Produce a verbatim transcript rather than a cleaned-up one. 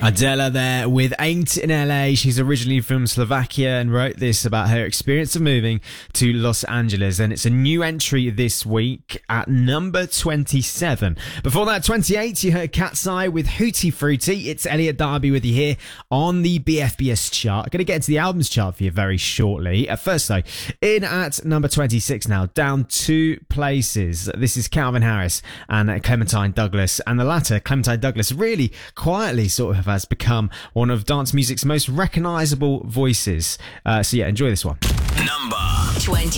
Adela there with Ain't in L A. She's originally from Slovakia and wrote this about her experience of moving to Los Angeles. And it's a new entry this week at number twenty-seven. Before that, twenty-eight, you heard Cat's Eye with Hootie Fruity. It's Elliot Darby with you here on the B F B S chart. I'm going to get into the albums chart for you very shortly. At first, though, in at number twenty-six now, down two places. This is Calvin Harris and Clementine Douglas. And the latter, Clementine Douglas, really quietly sort of has become one of dance music's most recognisable voices. Uh, so yeah, enjoy this one. Number twenty.